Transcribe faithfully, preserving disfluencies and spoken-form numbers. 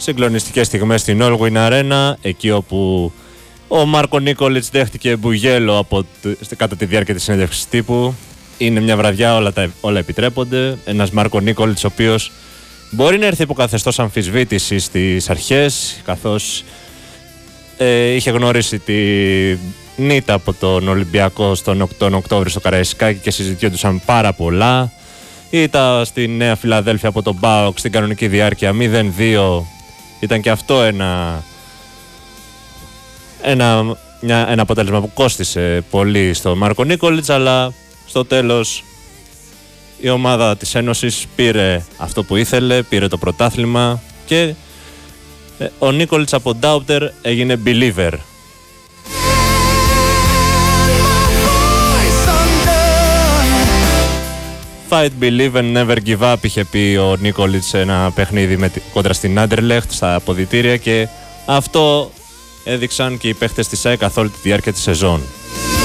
Συγκλονιστικές στιγμές στην Allwyn Arena, εκεί όπου ο Μάρκο Νίκολιτς δέχτηκε μπουγέλο από, κατά τη διάρκεια της συνέντευξης τύπου. Είναι μια βραδιά, όλα, τα, όλα επιτρέπονται. Ένας Μάρκο Νίκολιτς ο οποίος μπορεί να έρθει υπό καθεστώς αμφισβήτησης στις αρχές, καθώς ε, είχε γνωρίσει τη νίτα από τον Ολυμπιακό στον, τον Οκτώβριο στο Καραϊσκάκι και συζητιόντουσαν πάρα πολλά. Ήταν στη Νέα Φιλαδέλφια από τον ΠΑΟΚ στην κανονική διάρκεια μηδέν δύο. Ήταν και αυτό ένα, ένα, μια, ένα αποτέλεσμα που κόστισε πολύ στο Μάρκο Νίκολιτς, αλλά στο τέλος η ομάδα της Ένωσης πήρε αυτό που ήθελε, πήρε το πρωτάθλημα και ο Νίκολιτς από Doubter έγινε believer. Fight, believe and never give up, είχε πει ο Νίκολιτς σε ένα παιχνίδι με, κόντρα στην Άντερλεχτ στα αποδυτήρια, και αυτό έδειξαν και οι παίχτες της ΑΕΚ καθ' όλη τη διάρκεια της σεζόν.